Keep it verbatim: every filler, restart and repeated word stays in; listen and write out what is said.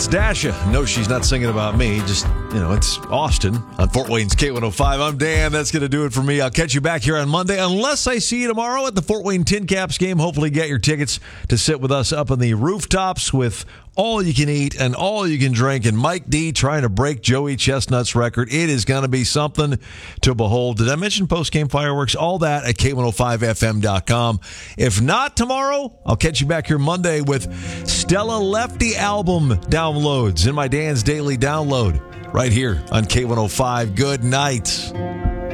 That's Dasha. No, she's not singing about me. Just, you know, it's Austin on Fort Wayne's K one oh five. I'm Dan. That's going to do it for me. I'll catch you back here on Monday, unless I see you tomorrow at the Fort Wayne Tin Caps game. Hopefully get your tickets to sit with us up on the rooftops with all you can eat and all you can drink, and Mike D trying to break Joey Chestnut's record. It is going to be something to behold. Did I mention post-game fireworks? All that at K one oh five F M dot com. If not tomorrow, I'll catch you back here Monday with Stella Lefty album downloads in my Dan's Daily Download right here on K one oh five. Good night.